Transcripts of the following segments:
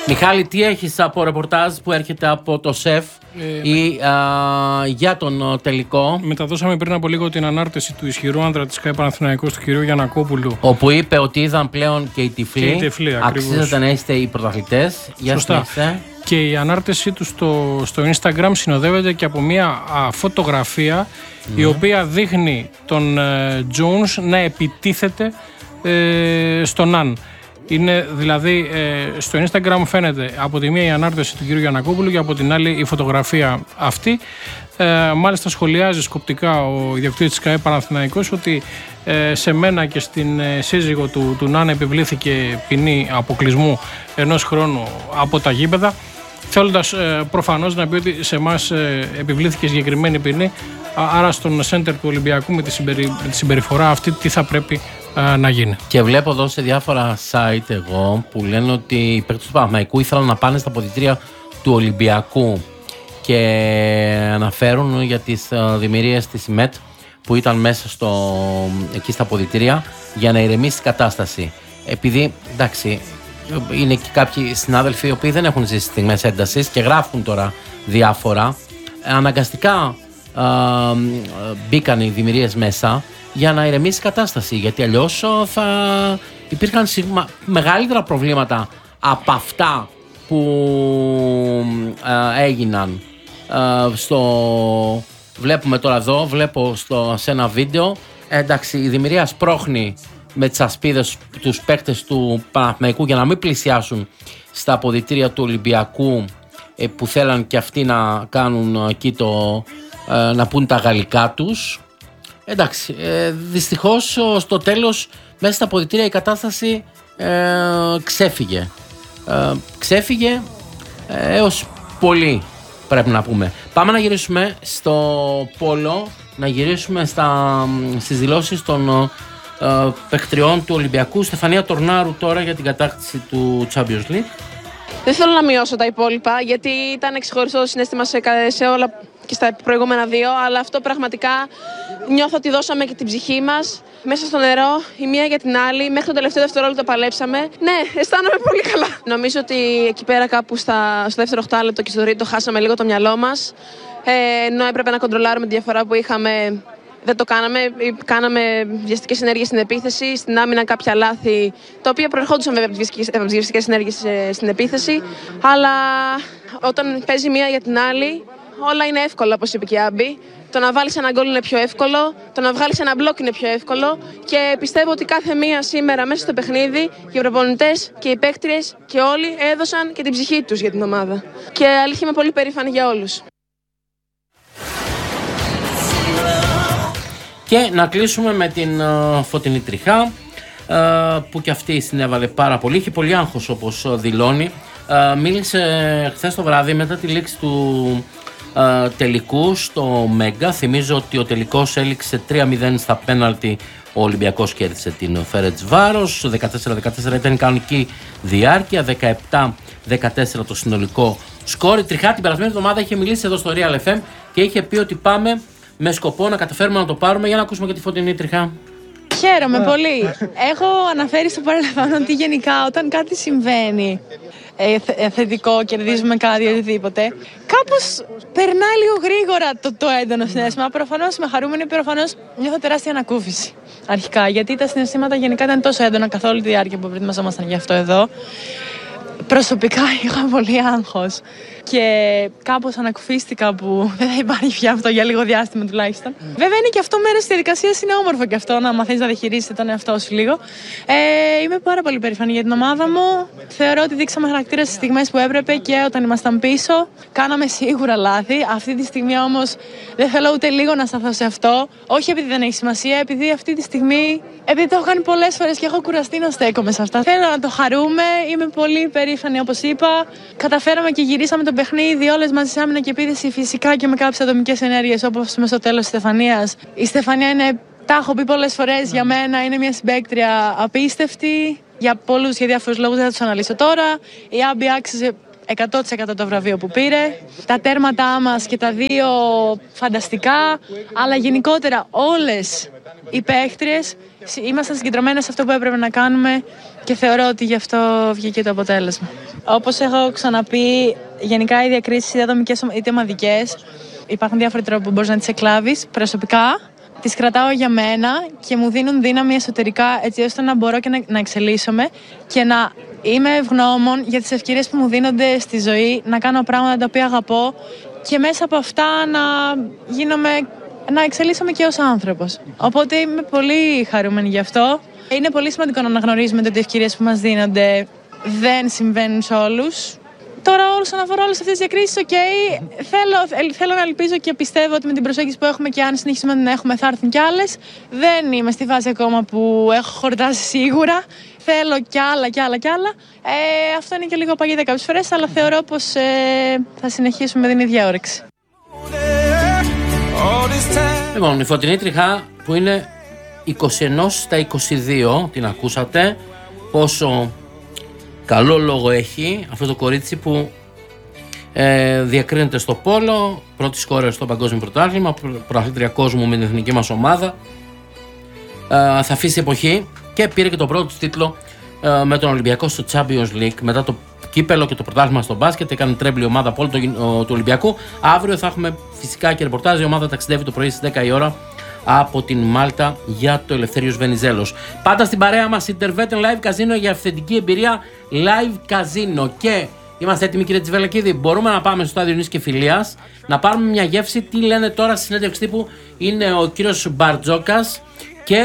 Μιχάλη, τι έχεις από ρεπορτάζ που έρχεται από το ΣΕΦ ή για τον τελικό? Μεταδώσαμε πριν από λίγο την ανάρτηση του ισχυρού άνδρα της ΚΑΕ Παναθηναϊκός, του κ. Γιαννακόπουλου. Όπου είπε ότι είδαν πλέον και οι τυφλοί. Αξίζεται να είστε οι πρωταθλητές. Σωστά. Και η ανάρτησή του στο Instagram συνοδεύεται και από μια φωτογραφία η οποία δείχνει τον Jones να επιτίθεται στον Αν. Είναι δηλαδή στο Instagram φαίνεται από τη μία η ανάρτηση του κ. Γιαννακόπουλου και από την άλλη η φωτογραφία αυτή. Μάλιστα σχολιάζει σκοπτικά ο ιδιοκτήτης της ΚΑΕ Παναθηναϊκός ότι σε μένα και στην σύζυγο του Νάν επιβλήθηκε ποινή αποκλεισμού 1 χρόνου από τα γήπεδα, θέλοντας προφανώς να πει ότι σε εμάς επιβλήθηκε συγκεκριμένη ποινή, άρα στον σέντερ του Ολυμπιακού με τη συμπεριφορά αυτή τι θα πρέπει να γίνει. Και βλέπω εδώ σε διάφορα site εγώ που λένε ότι οι παίκτες του Παναθηναϊκού ήθελαν να πάνε στα αποδυτήρια του Ολυμπιακού και αναφέρουν για τις δημιουργίες της ΙΜΕΤ που ήταν μέσα εκεί στα αποδυτήρια για να ηρεμήσει η κατάσταση. Επειδή, εντάξει, είναι και κάποιοι συνάδελφοι οι οποίοι δεν έχουν ζήσει στιγμές έντασης και γράφουν τώρα διάφορα, αναγκαστικά μπήκαν οι δημιουργίες μέσα για να ηρεμήσει η κατάσταση, γιατί αλλιώς θα υπήρχαν μεγαλύτερα προβλήματα από αυτά που έγιναν. Βλέπουμε τώρα εδώ, βλέπω σε ένα βίντεο, εντάξει, η δημιουργία σπρώχνει με τις ασπίδες τους παίκτες του Παναθηναϊκού για να μην πλησιάσουν στα αποδυτήρια του Ολυμπιακού, που θέλαν και αυτοί να κάνουν εκεί να πούν τα γαλλικά τους. Εντάξει, δυστυχώς στο τέλος μέσα στα αποδυτήρια η κατάσταση ξέφυγε έως πολύ, πρέπει να πούμε. Πάμε να γυρίσουμε στο πόλο, να γυρίσουμε στις δηλώσεις των παιχτριών του Ολυμπιακού. Στεφανία Τορνάρου τώρα για την κατάκτηση του Champions League. Δεν θέλω να μειώσω τα υπόλοιπα, γιατί ήταν ξεχωριστό συναίσθημα σε όλα και στα προηγούμενα δύο, αλλά αυτό πραγματικά νιώθω ότι δώσαμε και την ψυχή μας μέσα στο νερό, η μία για την άλλη, μέχρι το τελευταίο δευτερόλεπτο παλέψαμε. Ναι, αισθάνομαι πολύ καλά. Νομίζω ότι εκεί πέρα κάπου στο δεύτερο οχτάλεπτο και στο τρίτο χάσαμε λίγο το μυαλό μας, ενώ έπρεπε να κοντρολάρουμε τη διαφορά που είχαμε. Δεν το κάναμε, κάναμε βιαστικές ενέργειες στην επίθεση, στην άμυνα κάποια λάθη, τα οποία προερχόντουσαν βέβαια από τις βιαστικές ενέργειες στην επίθεση, αλλά όταν παίζει μία για την άλλη, όλα είναι εύκολα, όπως είπε και η Άμπη. Το να βάλεις ένα γκολ είναι πιο εύκολο, το να βγάλεις ένα μπλοκ είναι πιο εύκολο και πιστεύω ότι κάθε μία σήμερα μέσα στο παιχνίδι, οι προπονητές και οι παίκτριες και όλοι έδωσαν και την ψυχή τους για την ομάδα. Και αλήθεια είμαι πολύ περήφανη για όλους. Και να κλείσουμε με την Φωτεινή Τριχά, που και αυτή συνέβαλε πάρα πολύ. Είχε πολύ άγχος, όπως δηλώνει. Μίλησε χθες το βράδυ μετά τη λήξη του τελικού στο Μέγκα. Θυμίζω ότι ο τελικός έληξε 3-0 στα πέναλτι. Ο Ολυμπιακός κέρδισε την Φερεντσβάρος. 14-14 ήταν η κανονική διάρκεια. 17-14 το συνολικό σκόρ. Η Τριχά την περασμένη εβδομάδα είχε μιλήσει εδώ στο Real FM και είχε πει ότι πάμε με σκοπό να καταφέρουμε να το πάρουμε. Για να ακούσουμε και τη Φωτεινή Τριχά. Χαίρομαι πολύ. Έχω αναφέρει στο παρελθόν ότι γενικά όταν κάτι συμβαίνει θετικό, κερδίζουμε κάτι ή οτιδήποτε, κάπως περνάει λίγο γρήγορα το έντονο συναίσθημα. Προφανώς είμαι χαρούμενη, προφανώς νιώθω τεράστια ανακούφιση αρχικά, γιατί τα συναισθήματα γενικά ήταν τόσο έντονα καθ' όλη τη διάρκεια που προετοιμαζόμασταν γι' αυτό εδώ. Προσωπικά είχα πολύ άγχος και κάπως ανακουφίστηκα που δεν θα υπάρχει πια αυτό για λίγο διάστημα τουλάχιστον. Βέβαια είναι και αυτό μέρος της διαδικασίας, είναι όμορφο και αυτό να μαθαίνεις να διαχειρίζεσαι τον εαυτό σου λίγο. Είμαι πάρα πολύ περήφανη για την ομάδα μου. Θεωρώ ότι δείξαμε χαρακτήρα στις στιγμές που έπρεπε και όταν ήμασταν πίσω. Κάναμε σίγουρα λάθη. Αυτή τη στιγμή όμως δεν θέλω ούτε λίγο να σταθώ σε αυτό. Όχι επειδή δεν έχει σημασία, επειδή αυτή τη στιγμή, επειδή το έχω κάνει πολλές φορές και έχω κουραστεί να στέκομαι σε αυτά. Θέλω να το χαρούμε. Είμαι πολύ περήφανη, όπως είπα. Καταφέραμε και γυρίσαμε το παιχνίδι όλες μαζί σε άμυνα και επίθεση, φυσικά και με κάποιες ατομικές ενέργειες, όπως μες στο τέλος της Στεφανίας. Η Στεφανία είναι, τα έχω πει πολλές φορές, για μένα είναι μια συμπαίκτρια απίστευτη. Για πολλούς, για διάφορους λόγους, δεν θα τους αναλύσω τώρα. Η Άμπη άξιζε 100% το βραβείο που πήρε. Τα τέρματά μας και τα δύο φανταστικά, αλλά γενικότερα όλες οι παίχτριες ήμασταν συγκεντρωμένες σε αυτό που έπρεπε να κάνουμε και θεωρώ ότι γι' αυτό βγήκε το αποτέλεσμα. Όπως έχω ξαναπεί, γενικά οι διακρίσεις είτε ατομικές είτε ομαδικές, υπάρχουν διάφοροι τρόποι που μπορείς να τις εκλάβεις. Προσωπικά τις κρατάω για μένα και μου δίνουν δύναμη εσωτερικά, έτσι ώστε να μπορώ και να εξελίσσομαι και να είμαι ευγνώμων για τις ευκαιρίες που μου δίνονται στη ζωή, να κάνω πράγματα τα οποία αγαπώ και μέσα από αυτά να εξελίσσομαι και ως άνθρωπος. Οπότε είμαι πολύ χαρούμενη γι' αυτό. Είναι πολύ σημαντικό να αναγνωρίζουμε ότι οι ευκαιρίες που μας δίνονται δεν συμβαίνουν σε όλους. Τώρα, όσον αφορά όλες αυτές τις διακρίσεις, θέλω να ελπίζω και πιστεύω ότι με την προσέγγιση που έχουμε και αν συνεχίσουμε να έχουμε, θα έρθουν κι άλλες. Δεν είμαι στη φάση ακόμα που έχω χορτάσει σίγουρα. Θέλω κι άλλα. Αυτό είναι και λίγο παγίδα κάποιες φορές, αλλά θεωρώ πως θα συνεχίσουμε με την ίδια όρεξη. Λοιπόν, η Φωτεινή Τριχά που είναι 21 στα 22, την ακούσατε, πόσο καλό λόγο έχει αυτό το κορίτσι που διακρίνεται στο πόλο, πρώτη σκόρερ στο παγκόσμιο πρωτάθλημα, πρωταθλήτρια κόσμου με την εθνική μας ομάδα, θα αφήσει εποχή και πήρε και το πρώτο τίτλο με τον Ολυμπιακό στο Champions League μετά το κύπελο και το πρωτάθλημα στο μπάσκετ. Έκανε τρέμπλη ομάδα από όλο του Ολυμπιακού. Αύριο θα έχουμε φυσικά και ρεπορτάζ. Η ομάδα ταξιδεύει το πρωί στις 10 η ώρα από την Μάλτα για το Ελευθέριος Βενιζέλος. Πάντα στην παρέα μας Intervet Live Casino για αυθεντική εμπειρία Live Casino. Και είμαστε έτοιμοι, κύριε Τσιβελακίδη. Μπορούμε να πάμε στο στάδιο Νης και Φιλίας να πάρουμε μια γεύση. Τι λένε τώρα στη συνέντευξη τύπου είναι ο κύριος Μπαρτζόκας και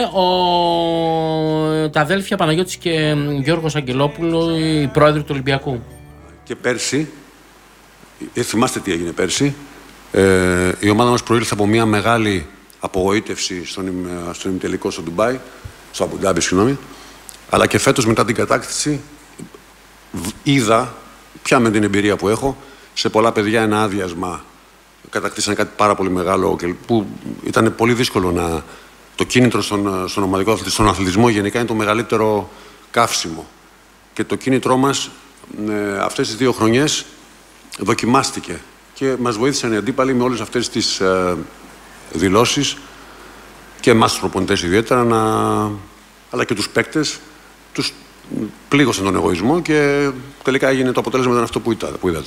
τα αδέλφια Παναγιώτης και Γιώργος Αγγελόπουλο, οι πρόεδροι του Ολυμπιακού. Και πέρσι, θυμάστε τι έγινε πέρσι, η ομάδα μας προήλθε από μια μεγάλη απογοήτευση στον ημιτελικό στο Ντουμπάι, στο Αμπουντάμπι, συγγνώμη, αλλά και φέτος μετά την κατάκτηση είδα, πια με την εμπειρία που έχω, σε πολλά παιδιά ένα άδειασμα. Κατακτήσανε κάτι πάρα πολύ μεγάλο που ήταν πολύ δύσκολο να... Το κίνητρο στον ομαδικό στον αθλητισμό γενικά είναι το μεγαλύτερο καύσιμο. Και το κίνητρό μας αυτές τις 2 χρονιές δοκιμάστηκε. Και μας βοήθησαν οι αντίπαλοι με όλες αυτές τις δηλώσεις και εμάς τους προπονητές ιδιαίτερα, αλλά και τους παίκτες. Τους πλήγωσαν τον εγωισμό και τελικά έγινε το αποτέλεσμα ήταν αυτό που είδατε.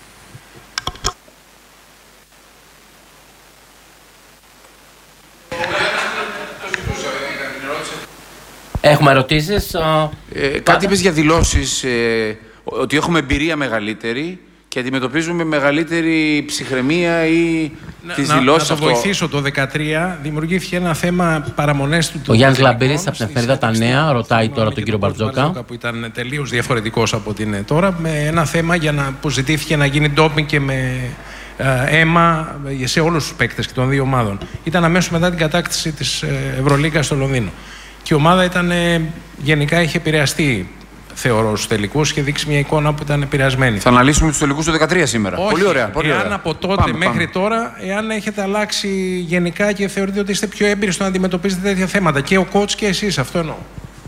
Έχουμε ερωτήσεις. Κάτι είπες για δηλώσεις, ότι έχουμε εμπειρία μεγαλύτερη και αντιμετωπίζουμε μεγαλύτερη ψυχραιμία ή τις δηλώσεις. Να το βοηθήσω. Το 2013 δημιουργήθηκε ένα θέμα παραμονές του. Ο Γιάννης Λαμπύρης από την εφημερίδα Τα Νέα ρωτάει τώρα τον κύριο Μπαρτζόκα. Που ήταν τελείως διαφορετικός από ό,τι είναι τώρα, με ένα θέμα που ζητήθηκε να γίνει ντόπινγκ και με αίμα σε όλους τους παίκτες και των 2 ομάδων. Ήταν αμέσως μετά την κατάκτηση της Ευρωλίγκας στο Λονδίνο. Και η ομάδα γενικά είχε επηρεαστεί, θεωρώ, στους τελικούς και δείξει μια εικόνα που ήταν επηρεασμένη. Θα αναλύσουμε τους τελικούς του 2013 σήμερα. Όχι, πολύ ωραία. Εάν από τότε μέχρι τώρα, εάν έχετε αλλάξει γενικά και θεωρείτε ότι είστε πιο έμπειροι στο να αντιμετωπίζετε τέτοια θέματα. Και ο coach και εσείς, αυτό εννοώ.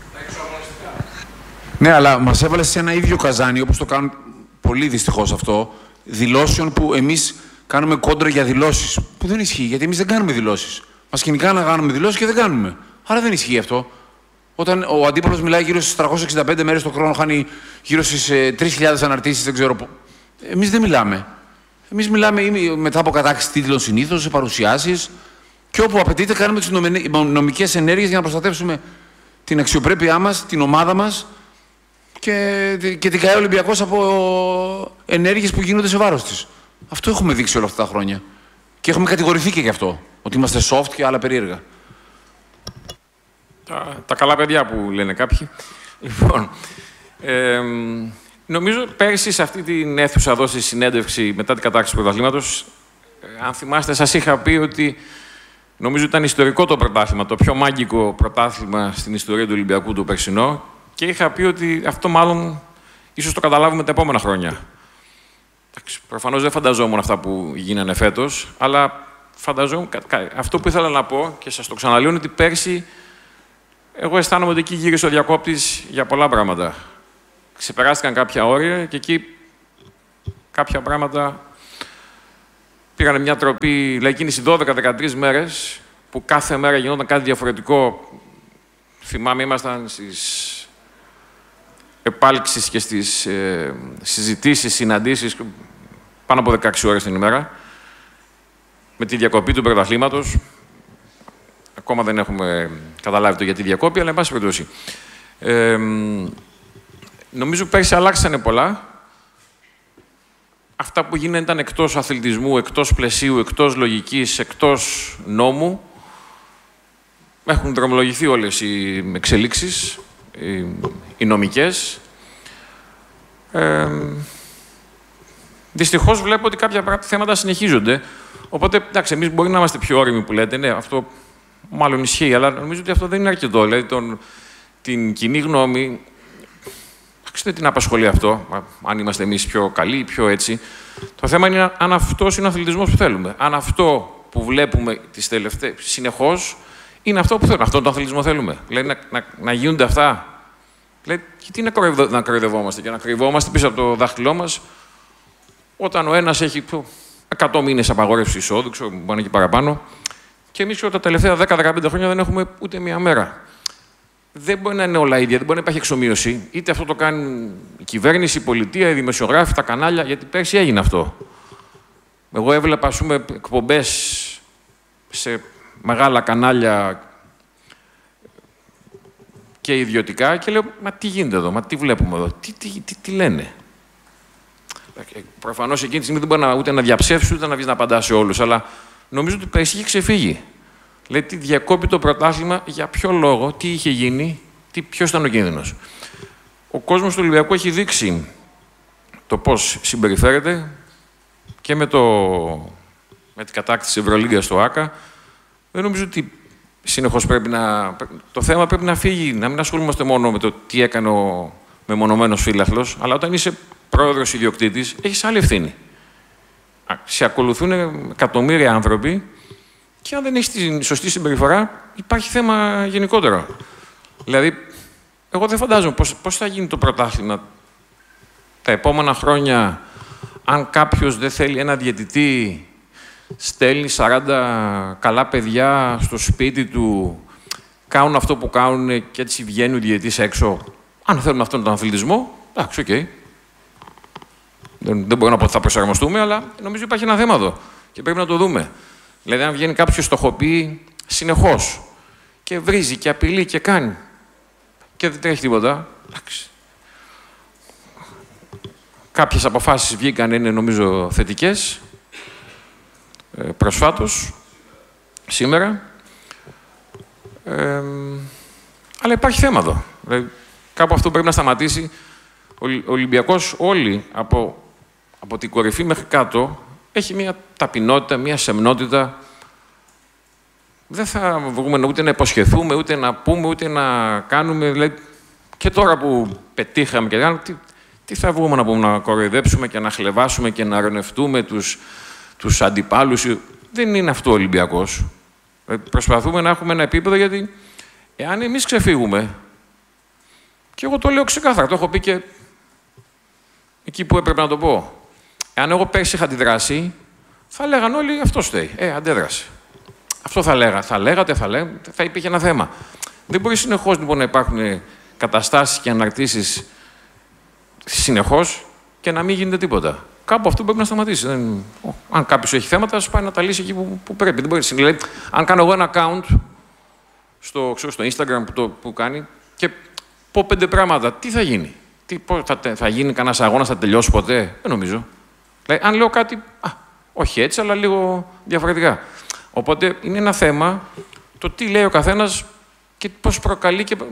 Ναι, αλλά μας έβαλε σε ένα ίδιο καζάνι, όπως το κάνουν πολύ δυστυχώς αυτό, δηλώσεων που εμείς κάνουμε κόντρα για δηλώσεις. Που δεν ισχύει, γιατί εμείς δεν κάνουμε δηλώσεις. Μας κυνηγάνε να κάνουμε δηλώσεις και δεν κάνουμε. Άρα δεν ισχύει αυτό. Όταν ο αντίπαλος μιλάει γύρω στις 365 μέρες το χρόνο, χάνει γύρω στις 3.000 αναρτήσεις, δεν ξέρω. Εμείς δεν μιλάμε. Εμείς μιλάμε μετά από κατάκτηση τίτλων συνήθως, σε παρουσιάσεις και όπου απαιτείται κάνουμε τις νομικές ενέργειες για να προστατεύσουμε την αξιοπρέπειά μας, την ομάδα μας και την ΚΑΕ Ολυμπιακός από ενέργειες που γίνονται σε βάρος της. Αυτό έχουμε δείξει όλα αυτά τα χρόνια. Και έχουμε κατηγορηθεί και γι' αυτό. Ότι είμαστε soft και άλλα περίεργα. Τα καλά παιδιά που λένε κάποιοι. Λοιπόν, νομίζω πέρσι σε αυτή την αίθουσα εδώ στη συνέντευξη μετά την κατάκτηση του πρωταθλήματος, αν θυμάστε, σας είχα πει ότι νομίζω ήταν ιστορικό το πρωτάθλημα, το πιο μάγικο πρωτάθλημα στην ιστορία του Ολυμπιακού το περσινό, και είχα πει ότι αυτό μάλλον ίσως το καταλάβουμε τα επόμενα χρόνια. Προφανώς δεν φανταζόμουν αυτά που γίνανε φέτος, αλλά φανταζόμουν αυτό που ήθελα να πω και σας το ξαναλέω είναι ότι πέρσι εγώ αισθάνομαι ότι εκεί γύρισε ο διακόπτης για πολλά πράγματα. Ξεπεράστηκαν κάποια όρια και εκεί κάποια πράγματα πήραν μια τροπή, δηλαδή εκείνες οι 12-13 μέρες που κάθε μέρα γινόταν κάτι διαφορετικό. Θυμάμαι, ήμασταν στις επάλξεις και στις συζητήσεις, συναντήσεις πάνω από 16 ώρες την ημέρα, με τη διακοπή του πρωταθλήματος. Ακόμα δεν έχουμε καταλάβει το γιατί διακόπη, αλλά εν πάση περιπτώσει. Νομίζω πέρσι αλλάξανε πολλά. Αυτά που γίνανε ήταν εκτός αθλητισμού, εκτός πλαισίου, εκτός λογικής, εκτός νόμου. Έχουν δρομολογηθεί όλες οι εξελίξεις, οι νομικές. Δυστυχώς βλέπω ότι κάποια θέματα συνεχίζονται. Οπότε, εντάξει, εμείς μπορεί να είμαστε πιο όριμοι που λέτε, ναι, αυτό μάλλον ισχύει, αλλά νομίζω ότι αυτό δεν είναι αρκετό. Δηλαδή, την κοινή γνώμη, δεν την απασχολεί αυτό, αν είμαστε εμείς πιο καλοί ή πιο έτσι. Το θέμα είναι αν αυτός είναι ο αθλητισμός που θέλουμε. Αν αυτό που βλέπουμε συνεχώς είναι αυτό που θέλουμε. Αυτόν τον αθλητισμό θέλουμε. Δηλαδή, να γίνονται αυτά. Δηλαδή, γιατί να κοροϊδευόμαστε και να κρυβόμαστε πίσω από το δάχτυλό μας, όταν ο ένας έχει 100 μήνες απαγόρευση εισόδου, ξέρω, μπορεί να είναι και παραπάνω, και εμείς τα τελευταία 10-15 χρόνια δεν έχουμε ούτε μία μέρα. Δεν μπορεί να είναι όλα ίδια, δεν μπορεί να υπάρχει εξομοίωση. Είτε αυτό το κάνει η κυβέρνηση, η πολιτεία, οι δημοσιογράφοι, τα κανάλια, γιατί πέρσι έγινε αυτό. Εγώ έβλεπα, ας πούμε, εκπομπές σε μεγάλα κανάλια και ιδιωτικά και λέω, μα τι γίνεται εδώ, μα τι βλέπουμε εδώ, τι λένε. Προφανώς εκείνη τη στιγμή δεν μπορεί ούτε να διαψεύσει, ούτε να βγει να απαντά σε όλους, αλλά νομίζω ότι πέρσι είχε ξεφύγει. Λέει, τι διακόπη το πρωτάθλημα, για ποιο λόγο, τι είχε γίνει, ποιος ήταν ο κίνδυνος. Ο κόσμος του Ολυμπιακού έχει δείξει το πώς συμπεριφέρεται και με την κατάκτηση της Ευρωλίγκας στο ΆΚΑ. Δεν νομίζω ότι συνεχώς το θέμα πρέπει να φύγει, να μην ασχολούμαστε μόνο με το τι έκανε ο μεμονωμένος φύλαθλος, αλλά όταν είσαι πρόεδρος ιδιοκτήτης, έχεις άλλη ευθύνη. Σε ακολουθούν εκατομμύρια άνθρωποι και αν δεν έχεις τη σωστή συμπεριφορά, υπάρχει θέμα γενικότερο. Δηλαδή, εγώ δεν φαντάζομαι πώς θα γίνει το πρωτάθλημα τα επόμενα χρόνια, αν κάποιος δεν θέλει ένα διαιτητή, στέλνει 40 καλά παιδιά στο σπίτι του, κάνουν αυτό που κάνουν και έτσι βγαίνει ο διαιτητής έξω. Αν θέλουμε αυτόν τον αθλητισμό, εντάξει, οκ. Δεν μπορώ να πω ότι θα προσαρμοστούμε, αλλά νομίζω υπάρχει ένα θέμα εδώ και πρέπει να το δούμε. Δηλαδή, αν βγαίνει κάποιος στοχοποιεί συνεχώς και βρίζει και απειλεί και κάνει και δεν τρέχει τίποτα, εντάξει. Κάποιες αποφάσεις βγήκαν, είναι νομίζω θετικές, προσφάτως, σήμερα. Αλλά υπάρχει θέμα εδώ. Δηλαδή, κάπου αυτό πρέπει να σταματήσει. Ο Ολυμπιακός όλοι, από την κορυφή μέχρι κάτω, έχει μια ταπεινότητα, μια σεμνότητα. Δεν θα βγούμε ούτε να υποσχεθούμε, ούτε να πούμε, ούτε να κάνουμε. Δηλαδή, και τώρα που πετύχαμε και κάνουμε, τι θα βγούμε να πούμε, να κοροϊδέψουμε και να χλεβάσουμε και να ρωνευτούμε τους αντιπάλους. Δεν είναι αυτό ο Ολυμπιακός. Προσπαθούμε να έχουμε ένα επίπεδο, γιατί εάν εμείς ξεφύγουμε, και εγώ το λέω ξεκάθαρα, το έχω πει και εκεί που έπρεπε να το πω. Εάν εγώ πέρσι είχα αντιδράσει, θα λέγαν όλοι αυτό φταίει. Αντέδρασε. Αυτό θα λέγατε, θα υπήρχε ένα θέμα. Δεν μπορεί συνεχώς λοιπόν να υπάρχουν καταστάσεις και αναρτήσεις συνεχώς και να μην γίνεται τίποτα. Κάπου αυτό πρέπει να σταματήσει. Αν κάποιος έχει θέματα, ας πάει να τα λύσει εκεί που πρέπει. Δεν μπορεί. Δηλαδή, αν κάνω εγώ ένα account στο Instagram που κάνει και πω 5 πράγματα, τι θα γίνει. Θα γίνει κανένας αγώνας, θα τελειώσει ποτέ. Δεν νομίζω. Δηλαδή, αν λέω κάτι, όχι έτσι, αλλά λίγο διαφορετικά. Οπότε είναι ένα θέμα το τι λέει ο καθένας και πώς προκαλεί και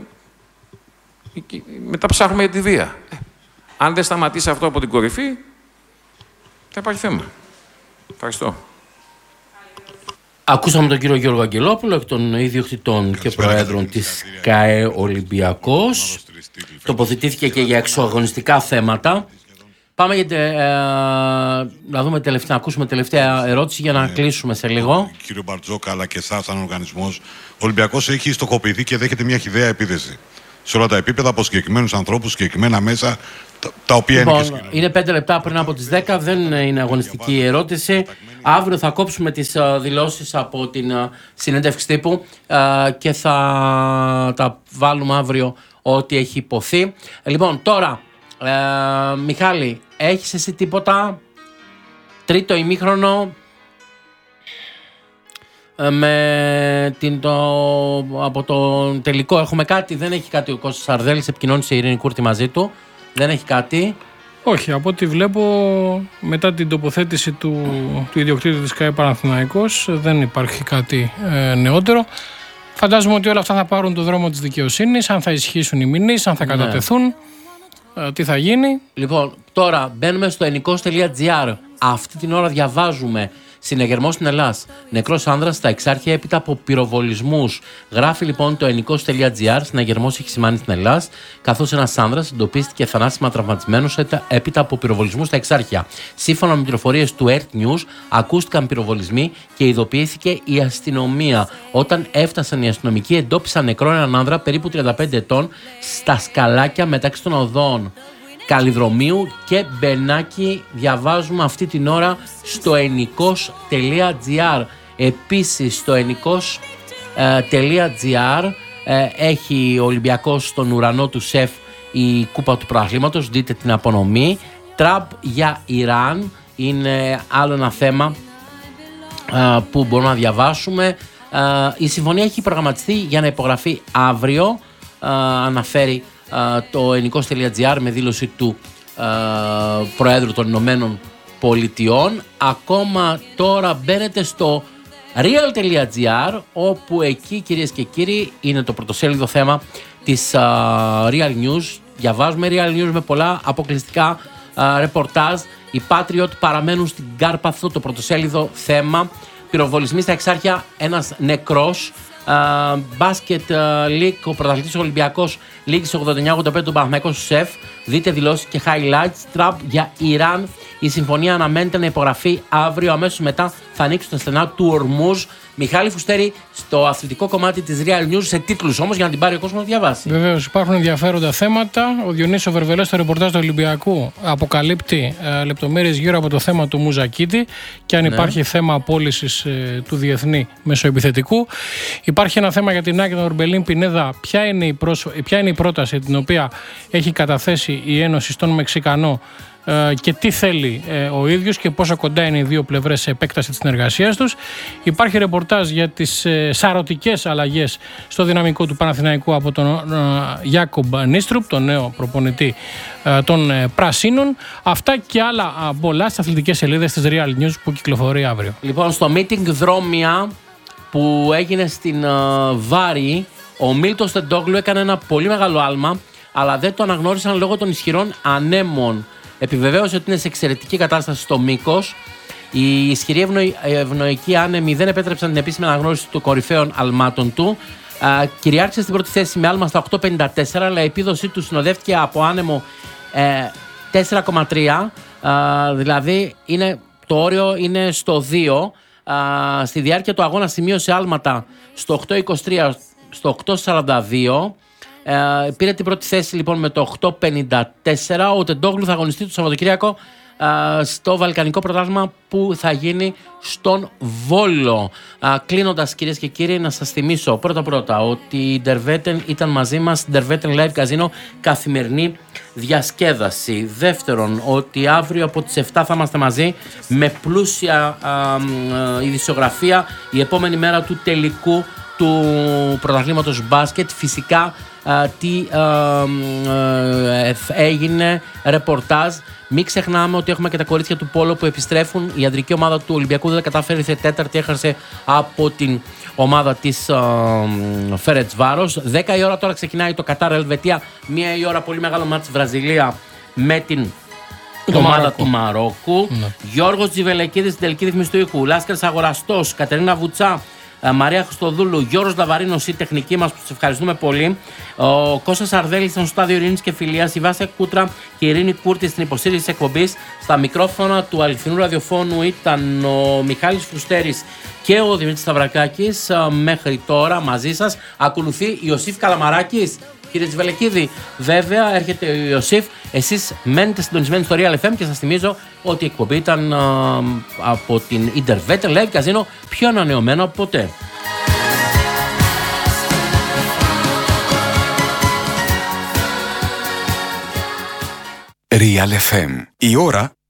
μετά ψάχνουμε για τη βία. Αν δεν σταματήσει αυτό από την κορυφή, θα υπάρχει θέμα. Ευχαριστώ. Ακούσαμε τον κύριο Γιώργο Αγγελόπουλο, εκ των ιδιοκτητών και προέδρων της ΚΑΕ Ολυμπιακός. Τοποθετήθηκε και για εξωαγωνιστικά θέματα. Πάμε να δούμε να ακούσουμε τελευταία ερώτηση για να κλείσουμε σε λίγο. Κύριο Μπαρτζόκα, αλλά και εσάς σαν οργανισμός, ο Ολυμπιακός έχει στοχοποιηθεί και δέχεται μια χυδαία επίθεση σε όλα τα επίπεδα από συγκεκριμένους ανθρώπους, συγκεκριμένα μέσα, τα οποία είναι 5 λεπτά πριν από τις 10, δεν είναι αγωνιστική η ερώτηση. Αύριο θα κόψουμε τις δηλώσεις από την συνέντευξη τύπου και θα τα βάλουμε αύριο ό,τι έχει υποθεί. Λοιπόν, τώρα, Μιχάλη, έχεις εσύ τίποτα? Τρίτο ημίχρονο από το τελικό έχουμε κάτι? Δεν έχει κάτι ο Κώστας Αρδέλης, επικοινώνησε η Ειρήνη Κούρτη μαζί του. Δεν έχει κάτι. Όχι, από ό,τι βλέπω μετά την τοποθέτηση του ιδιοκτήτη της ΚΑΕ Παναθηναϊκός δεν υπάρχει κάτι νεότερο. Φαντάζομαι ότι όλα αυτά θα πάρουν το δρόμο της δικαιοσύνης, αν θα ισχύσουν οι μηνύσεις, αν θα κατατεθούν, τι θα γίνει. Λοιπόν, τώρα μπαίνουμε στο ενικός.gr. Αυτή την ώρα διαβάζουμε συνεγερμός στην Ελλάς. Νεκρός άνδρας στα Εξάρχεια έπειτα από πυροβολισμούς. Γράφει λοιπόν το ενικός.gr. Συνεγερμός έχει σημάνει στην Ελλάς, καθώς ένας άνδρας εντοπίστηκε θανάσιμα τραυματισμένος έπειτα από πυροβολισμούς στα Εξάρχεια. Σύμφωνα με πληροφορίες του Earth News, ακούστηκαν πυροβολισμοί και ειδοποιήθηκε η αστυνομία. Όταν έφτασαν οι αστυνομικοί, εντόπισαν νεκρό έναν άνδρα περίπου 35 ετών στα σκαλάκια μεταξύ των οδών Καλλιδρομίου και Μπενάκη. Διαβάζουμε αυτή την ώρα στο ενικός.gr. Επίσης στο ενικός.gr έχει ο Ολυμπιακός στον ουρανό του ΣΕΦ η κούπα του πρωταθλήματος. Δείτε την απονομή. Τραμπ για Ιράν είναι άλλο ένα θέμα που μπορούμε να διαβάσουμε. Η συμφωνία έχει προγραμματιστεί για να υπογραφεί αύριο, αναφέρει το ενικός.gr με δήλωση του Προέδρου των Ηνωμένων Πολιτειών. Ακόμα τώρα μπαίνετε στο real.gr, όπου εκεί, κυρίες και κύριοι, είναι το πρωτοσέλιδο θέμα της Real News. Διαβάζουμε Real News με πολλά αποκλειστικά ρεπορτάζ. Οι Patriot παραμένουν στην Κάρπαθο, το πρωτοσέλιδο θέμα. Πυροβολισμοί στα Εξάρχεια, ένας νεκρός. Μπάσκετ League, ο πρωταθλητής Ολυμπιακός Λίγης 89-85 του Παναθηναϊκού ΣΕΦ. Δείτε δηλώσεις και highlights. Τραμπ για Ιράν. Η συμφωνία αναμένεται να υπογραφεί αύριο. Αμέσως μετά θα ανοίξουν τα στενά του Ορμούζ. Μιχάλη Φουστέρη, στο αθλητικό κομμάτι της Real News, σε τίτλους όμως, για να την πάρει ο κόσμος να διαβάσει. Βεβαίως, υπάρχουν ενδιαφέροντα θέματα. Ο Διονύσης Βερβελές στο ρεπορτάζ του Ολυμπιακού αποκαλύπτει λεπτομέρειες γύρω από το θέμα του Μουζακίτη και αν υπάρχει θέμα απόλυσης του διεθνή μεσοεπιθετικού. Υπάρχει ένα θέμα για την Άγια Ορμπελίν Πινέδα. Ποια είναι η πρόταση την οποία έχει καταθέσει η Ένωση στον Μεξικανό και τι θέλει ο ίδιος και πόσο κοντά είναι οι δύο πλευρές σε επέκταση της συνεργασίας τους. Υπάρχει ρεπορτάζ για τις σαρωτικές αλλαγές στο δυναμικό του Παναθηναϊκού από τον Γιάκομπ Νίστρουπ, τον νέο προπονητή των Πρασίνων. Αυτά και άλλα πολλά στις αθλητικές σελίδες της Real News που κυκλοφορεί αύριο. Λοιπόν, στο meeting δρόμια που έγινε στην Βάρη, ο Μίλτος Τεντόγλου έκανε ένα πολύ μεγάλο άλμα, αλλά δεν το αναγνώρισαν λόγω των ισχυρών ανέμων. Επιβεβαίωσε ότι είναι σε εξαιρετική κατάσταση στο μήκος. Οι ισχυροί ευνοϊκοί άνεμοι δεν επέτρεψαν την επίσημη αναγνώριση των κορυφαίων αλμάτων του. Κυριάρχησε στην πρώτη θέση με άλμα στα 8,54, αλλά η επίδοσή του συνοδεύτηκε από άνεμο 4,3, δηλαδή το όριο είναι στο 2. Στη διάρκεια του αγώνα σημείωσε άλματα στο 8,23, στο 8,42. Πήρε την πρώτη θέση λοιπόν με το 8,54. Ο Τεντόγλου θα αγωνιστεί το Σαββατοκύριακο στο Βαλκανικό Πρωτάθλημα που θα γίνει στον Βόλο. Κλείνοντας, κυρίες και κύριοι, να σας θυμίσω πρώτα ότι η Derveten ήταν μαζί μας, Derveten Live Casino, καθημερινή διασκέδαση. Δεύτερον, ότι αύριο από τις 7 θα είμαστε μαζί με πλούσια ειδησιογραφία, η επόμενη μέρα του τελικού του πρωταθλήματος μπάσκετ. Φυσικά τι έγινε, ρεπορτάζ. Μην ξεχνάμε ότι έχουμε και τα κορίτσια του Πόλο που επιστρέφουν. Η αντρική ομάδα του Ολυμπιακού δεν κατάφερε, ήρθε τέταρτη, έχασε από την ομάδα της Φερετσβάρος. 10 η ώρα τώρα ξεκινάει το Κατάρ Ελβετία. 1 η ώρα πολύ μεγάλο μάτς Βραζιλία με την ομάδα του Μαρόκου. Γιώργος Τζιβελεκίδης στην τελική ρύθμιση του ήχου. Λάσκαρης Αγοραστός, Κατερίνα Βουτσά, Μαρία Χριστοδούλου, Γιώργος Λαβαρίνος, η τεχνική μας που σας ευχαριστούμε πολύ. Ο Κώστας Αρδέλης ήταν στο στάδιο Ειρήνης και Φιλίας. Η Βάσια Κούτρα και η Ειρήνη Κούρτη στην υποστήριξη της εκπομπής. Στα μικρόφωνα του αληθινού ραδιοφώνου ήταν ο Μιχάλης Φουστέρης και ο Δημήτρης Σταυρακάκης. Μέχρι τώρα μαζί σας ακολουθεί Ιωσήφ Καλαμαράκης. Κύριε Τζιβελεκίδη, βέβαια έρχεται ο Ιωσήφ. Εσείς μένετε συντονισμένοι στο Real FM και σας θυμίζω ότι η εκπομπή ήταν από την Derveten Live Casino, πιο ανανεωμένο από ποτέ. Real FM. Η ώρα